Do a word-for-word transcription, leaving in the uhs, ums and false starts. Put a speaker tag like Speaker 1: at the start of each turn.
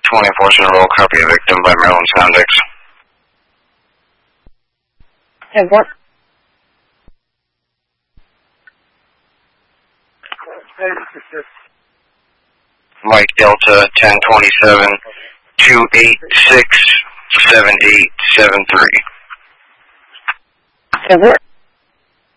Speaker 1: twenty-four cent roll, copy a victim by Maryland Soundex.
Speaker 2: Have what?
Speaker 1: Mike Delta ten twenty-seven, two eight six, seven eight seven three.
Speaker 2: Have what?